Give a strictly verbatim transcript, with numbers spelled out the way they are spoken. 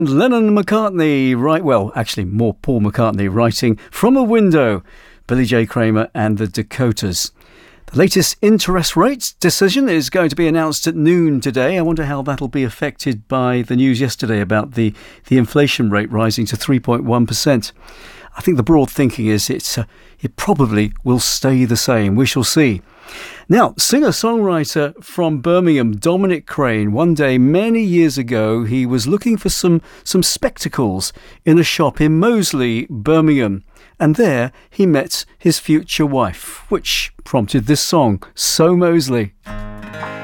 Lennon and McCartney, right, well, actually more Paul McCartney writing From a Window, Billy J. Kramer and the Dakotas. The latest interest rates decision is going to be announced at noon today. I wonder how that'll be affected by the news yesterday about the, the inflation rate rising to three point one percent. I think the broad thinking is it's uh, it probably will stay the same. We shall see. Now, singer-songwriter from Birmingham, Dominic Crane, one day many years ago, he was looking for some, some spectacles in a shop in Moseley, Birmingham. And there he met his future wife, which prompted this song, So Moseley.